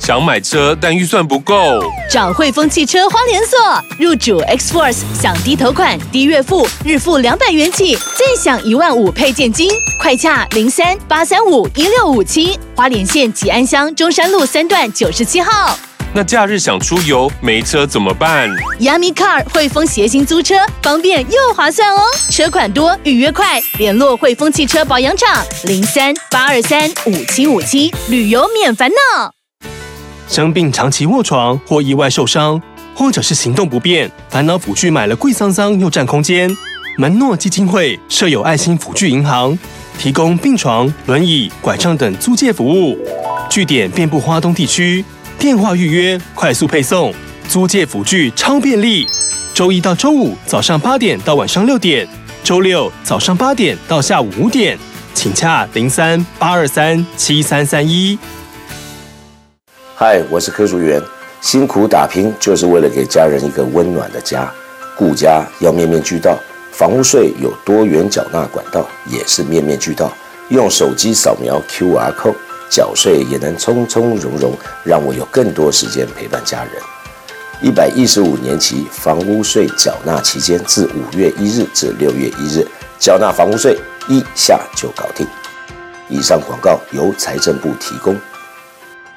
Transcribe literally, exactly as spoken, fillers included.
想买车但预算不够， 找汇丰汽车花莲所入主 X Force， 享低头款、低月付，日付两百元起，再享一万五配件金，快洽零三八三五一六五七，花莲县吉安乡中山路三段九十七号。 那假日想出游没车怎么办 ？Yummy Car 汇丰协行租车，方便又划算哦，车款多，预约快，联络汇丰汽车保养厂零三八二三五七五七，旅游免烦恼。 生病长期卧床或意外受伤，或者是行动不便，烦恼辅具买了贵桑桑又占空间。门诺基金会设有爱心辅具银行，提供病床、轮椅、拐杖等租借服务，据点遍布花东地区。电话预约，快速配送，租借辅具超便利。周一到周五早上八点到晚上六点，周六早上八点到下午五点，请洽零三八二三七三三一。 嗨，我是柯淑媛。辛苦打拼就是为了给家人一个温暖的家，顾家要面面俱到。房屋税有多元缴纳管道，也是面面俱到。用手机扫描 Q R code。缴税也能从从容容，让我有更多时间陪伴家人。一百一十五年期房屋税缴纳期间，自五月一日至六月一日，缴纳房屋税一下就搞定。以上广告由财政部提供。